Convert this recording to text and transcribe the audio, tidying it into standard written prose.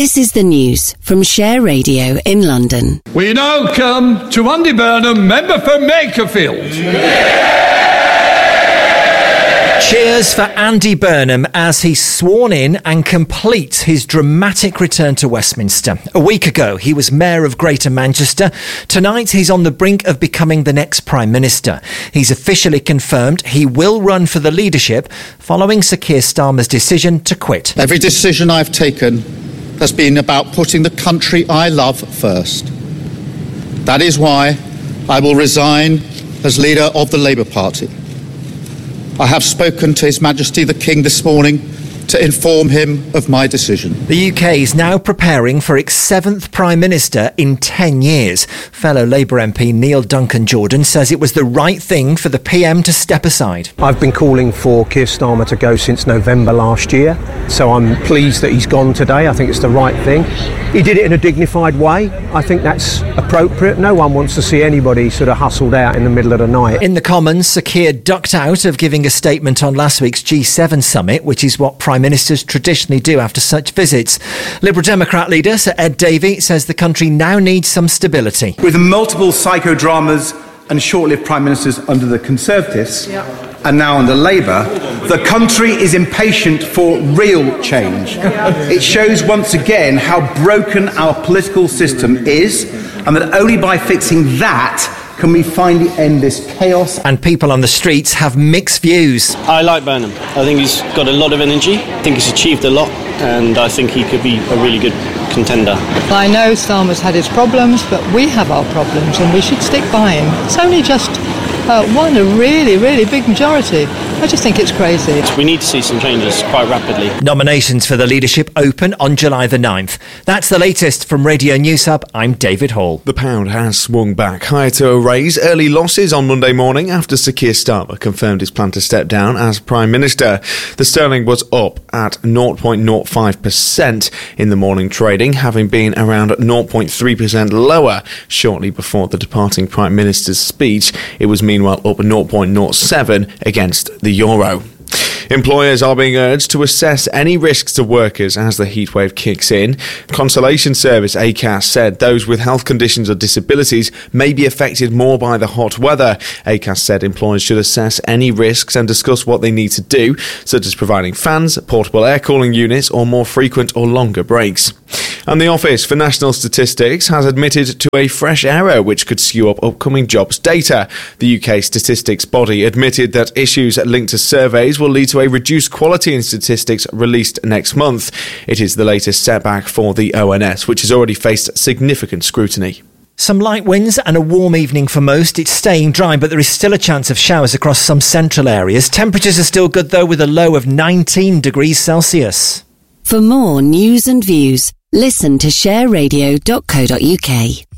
This is the news from Share Radio in London. We now come to Andy Burnham, member for Makerfield. Cheers for Andy Burnham as he's sworn in and completes his dramatic return to Westminster. A week ago, he was Mayor of Greater Manchester. Tonight, he's on the brink of becoming the next Prime Minister. He's officially confirmed he will run for the leadership following Sir Keir Starmer's decision to quit. Every decision I've taken has been about putting the country I love first. That is why I will resign as leader of the Labour Party. I have spoken to His Majesty the King this morning to inform him of my decision. The UK is now preparing for its 7th Prime Minister in 10 years. Fellow Labour MP Neil Duncan-Jordan says it was the right thing for the PM to step aside. I've been calling for Keir Starmer to go since November last year, so I'm pleased that he's gone today. I think it's the right thing. He did it in a dignified way. I think that's appropriate. No one wants to see anybody sort of hustled out in the middle of the night. In the Commons, Sir Keir ducked out of giving a statement on last week's G7 summit, which is what Prime Ministers traditionally do after such visits. Liberal Democrat leader Sir Ed Davey says the country now needs some stability. With multiple psychodramas and short-lived Prime Ministers under the Conservatives and now under Labour, the country is impatient for real change. It shows once again how broken our political system is, and that only by fixing that can we finally end this chaos. And people on the streets have mixed views. I like Burnham. I think he's got a lot of energy. I think he's achieved a lot, and I think he could be a really good contender. I know Starmer's had his problems, but we have our problems, and we should stick by him. It's only just won a really, really big majority. I just think it's crazy. We need to see some changes quite rapidly. Nominations for the leadership open on July the 9th. That's the latest from Radio News Hub. I'm David Hall. The pound has swung back higher to a raise. Early losses on Monday morning after Sir Keir Starmer confirmed his plan to step down as Prime Minister. The sterling was up at 0.05% in the morning trading, having been around 0.3% lower shortly before the departing Prime Minister's speech. It was meanwhile up 0.07 against the euro. Employers are being urged to assess any risks to workers as the heatwave kicks in. Consolation Service ACAS said those with health conditions or disabilities may be affected more by the hot weather. ACAS said employers should assess any risks and discuss what they need to do, such as providing fans, portable air cooling units, or more frequent or longer breaks. And the Office for National Statistics has admitted to a fresh error which could skew up upcoming jobs data. The UK statistics body admitted that issues linked to surveys will lead to a reduced quality in statistics released next month. It is the latest setback for the ONS, which has already faced significant scrutiny. Some light winds and a warm evening for most. It's staying dry, but there is still a chance of showers across some central areas. Temperatures are still good, though, with a low of 19 degrees Celsius. For more news and views, listen to shareradio.co.uk.